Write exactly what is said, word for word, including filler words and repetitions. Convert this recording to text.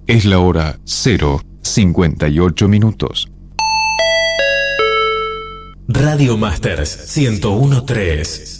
Es la hora cero cincuenta y ocho minutos. Radio Masters ciento uno punto tres.